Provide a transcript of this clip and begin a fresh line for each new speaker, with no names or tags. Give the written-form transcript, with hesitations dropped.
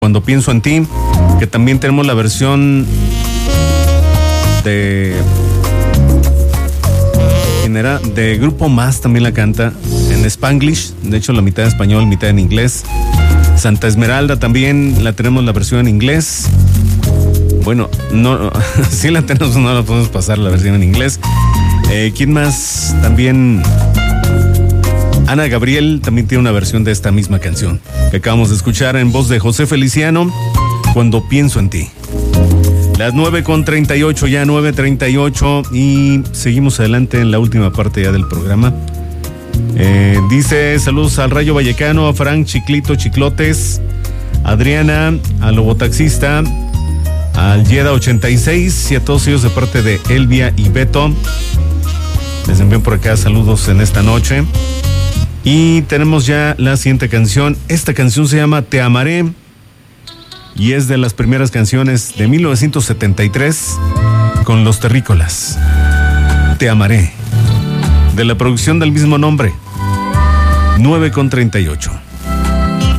Cuando pienso en ti, que también tenemos la versión de... ¿Quién era? De Grupo Más, también la canta en Spanglish, de hecho la mitad en español, mitad en inglés. Santa Esmeralda también la tenemos la versión en inglés. Bueno, no, sí la tenemos, no la podemos pasar la versión en inglés. ¿Quién más? También Ana Gabriel también tiene una versión de esta misma canción que acabamos de escuchar en voz de José Feliciano, Cuando pienso en ti. Las 9:38, ya 9:38, y seguimos adelante en la última parte ya del programa. Dice saludos al Rayo Vallecano, a Frank Chiclito Chiclotes, Adriana, al Lobotaxista, al Yeda 86 y a todos ellos de parte de Elvia y Beto. Les envío por acá saludos en esta noche. Y tenemos ya la siguiente canción. Esta canción se llama Te Amaré y es de las primeras canciones de 1973 con Los Terrícolas. Te Amaré, de la producción del mismo nombre. 9:38.